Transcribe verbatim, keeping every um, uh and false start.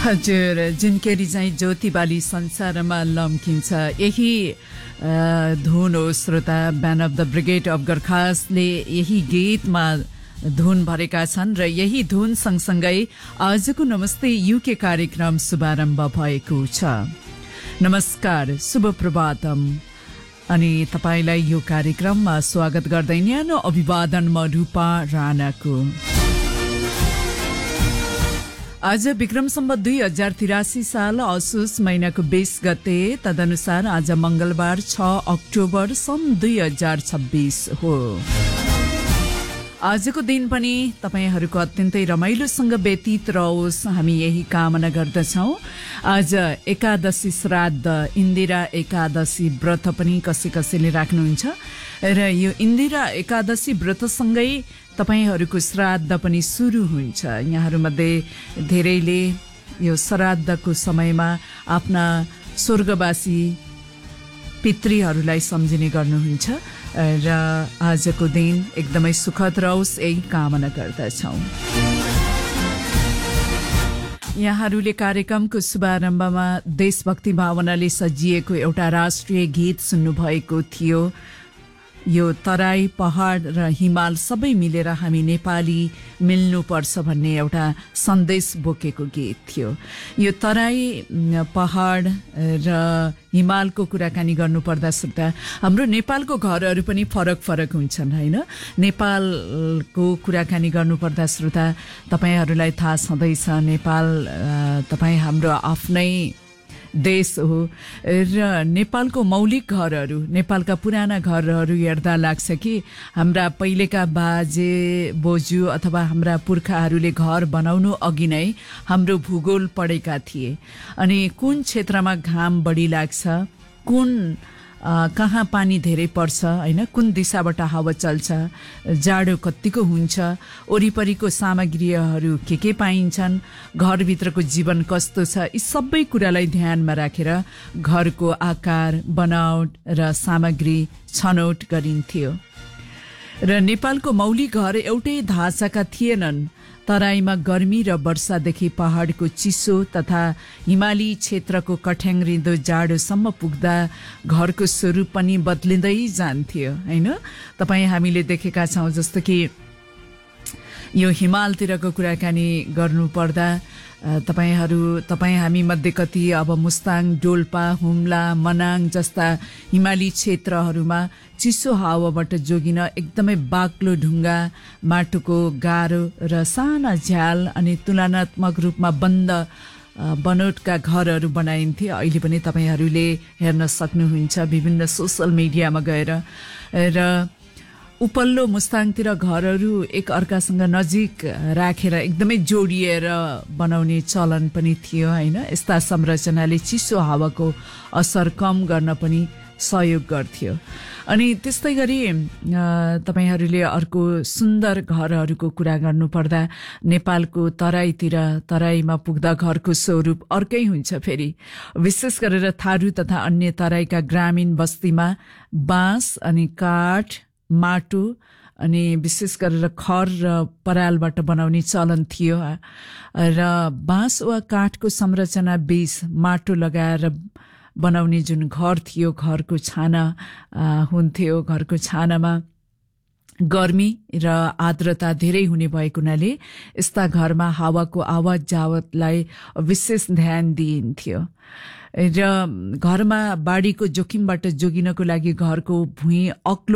हजुर, जिनकेरी चाहिँ ज्योतिबाली संसारमा लम्किन्छ, यही धुन हो श्रोता। Band of the brigade of गोर्खासले यही गीतमा धुन भरेका छन् र यही धुन सँगसँगै आजको नमस्ते युके कार्यक्रम शुभारम्भ भएको छ। नमस्कार, शुभ प्रभातम अनि तपाईलाई यो कार्यक्रममा स्वागत गर्दै न्यानो अभिवादन म रूपा राणाको। आज विक्रम सम्वत दुई हजार तिरासी साल असोज महिनाको बीस गते, तदनुसार आज मंगलबार छ अक्टोबर सन् दुई हजार छब्बीस हो। आजको दिन पनि तपाईहरूको अत्यन्तै रमाइलोसँग व्यतीत रहोस्, हामी यही कामना गर्दछौं। आज एकादशी श्राद्ध, इन्दिरा एकादशी व्रत पनि कसै कसैले राख्नुहुन्छ र यो इन्दिरा एकादशी व्रतसँगै तपाईहरूको श्राद्ध पनि सुरु हुन्छ। यहाँहरूमध्ये धेरैले यो श्राद्धको समयमा आफ्ना स्वर्गवासी पितृहरूलाई सम्झिने गर्नुहुन्छ र आजको दिन एकदमै सुखद रहोस् यही कामना गर्दछौं। यहाँहरूले कार्यक्रमको शुभारम्भमा देशभक्ति भावनाले सजिएको एउटा राष्ट्रिय गीत सुन्नुभएको थियो। यो तराई, पहाड र हिमाल सबै मिलेर हामी नेपाली मिल्नुपर्छ भन्ने एउटा सन्देश बोकेको गीत थियो। यो तराई, पहाड र हिमालको कुराकानी गर्नुपर्दा श्रोता, हाम्रो नेपालको घरहरू पनि फरक फरक हुन्छन् हैन। नेपालको कुराकानी गर्नुपर्दा श्रोता, तपाईहरूलाई थाहा छँदैछ, नेपाल तपाईँ हाम्रो आफ्नै देश हो र नेपालको मौलिक घरहरू, नेपालका पुराना घरहरू हेर्दा लाग्छ कि हाम्रा पहिलेका बाजे बोजू अथवा हाम्रा पुर्खाहरूले घर बनाउनु अघि नै हाम्रो भूगोल पढेका थिए अनि कुन क्षेत्रमा घाम बढी लाग्छ, कुन कहाँ पानी धेरै पर्छ हैन, कुन दिशाबाट हावा चल्छ, जाडो कतिको हुन्छ, वरिपरिको सामग्रीहरू के के पाइन्छन्, घरभित्रको जीवन कस्तो छ, यी सबै कुरालाई ध्यानमा राखेर घरको आकार, बनावट र सामग्री छनौट गरिन्थ्यो। र नेपालको मौलिक घर एउटै ढाँचाका थिएनन्। तराईमा गर्मी र वर्षादेखि पहाडको चिसो तथा हिमाली क्षेत्रको कठ्याङ्ग्रिँदो जाडोसम्म पुग्दा घरको स्वरूप पनि बदलिँदै जान्थ्यो हैन। तपाईँ हामीले देखेका छौं, जस्तो कि यो हिमालतिरको कुराकानी गर्नुपर्दा तपाईहरू तपाईँ हामी मध्ये कति अब मुस्ताङ, डोल्पा, हुम्ला, मनाङ जस्ता हिमाली क्षेत्रहरूमा चिसो हावाबाट जोगिन एकदमै बाक्लो ढुङ्गा, माटोको गाह्रो र साना झ्याल अनि तुलनात्मक रूपमा बन्द बनोटका घरहरू बनाइन्थे। अहिले पनि तपाईहरूले हेर्न सक्नुहुन्छ विभिन्न सोशल मिडियामा गएर। र उपल्लो मुस्ताङतिर घरहरू एक अर्कासँग नजिक राखेर एकदमै जोडिएर बनाउने चलन पनि थियो हैन। यस्ता संरचनाले चिसो हावाको असर कम गर्न पनि सहयोग गर्थ्यो। अनि त्यस्तै गरी तपाईहरूले अर्को सुन्दर घरहरूको कुरा गर्नुपर्दा नेपालको तराईतिर, तराईमा पुग्दा घरको स्वरूप अर्कै हुन्छ। फेरि विशेष गरेर थारू तथा अन्य तराईका ग्रामीण बस्तीमा बाँस अनि काठ, माटो अनि विशेष गरेर खर र परालबाट बनाउने चलन थियो र बाँस वा काठको संरचना बीच माटो लगाएर बनाउने जुन घर थियो, घरको छाना हुन्थ्यो। घरको छानामा गर्मी र आर्द्रता धेरै हुने भएको हुनाले यस्ता घरमा हावाको आवत जावतलाई विशेष ध्यान दिइन्थ्यो र घरमा बाढीको जोखिमबाट जोगिनको लागि घरको भुइँ अग्लो